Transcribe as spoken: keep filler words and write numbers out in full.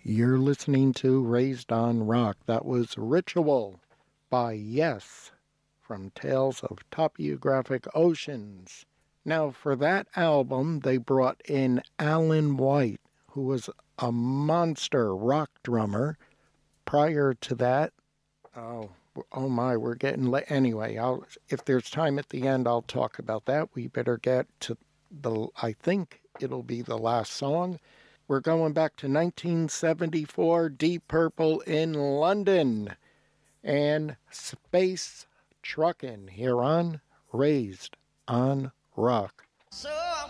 You're listening to Raised on Rock. That was Ritual by Yes from Tales of Topographic Oceans. Now, for that album, they brought in Alan White, who was a monster rock drummer. Prior to that, oh, oh my, we're getting late. Anyway, I'll, if there's time at the end, I'll talk about that. We better get to the, I think it'll be the last song. We're going back to nineteen seventy-four, Deep Purple in London, and Space Truckin' here on Raised on Rock. So